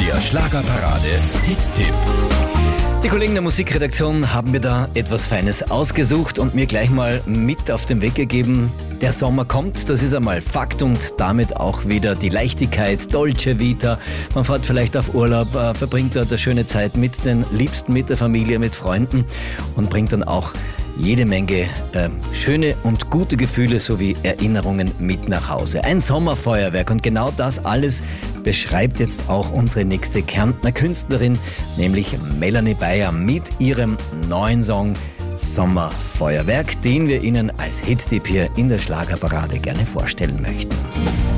Der Schlagerparade Hit-Tipp. Die Kollegen der Musikredaktion haben mir da etwas Feines ausgesucht und mir gleich mal mit auf den Weg gegeben. Der Sommer kommt, das ist einmal Fakt, und damit auch wieder die Leichtigkeit, Dolce Vita. Man fährt vielleicht auf Urlaub, verbringt dort eine schöne Zeit mit den Liebsten, mit der Familie, mit Freunden und bringt dann auch jede Menge schöne und gute Gefühle sowie Erinnerungen mit nach Hause. Ein Sommerfeuerwerk, und genau das alles beschreibt jetzt auch unsere nächste Kärntner Künstlerin, nämlich Melanie Beyer mit ihrem neuen Song Sommerfeuerwerk, den wir Ihnen als Hit-Tipp hier in der Schlagerparade gerne vorstellen möchten.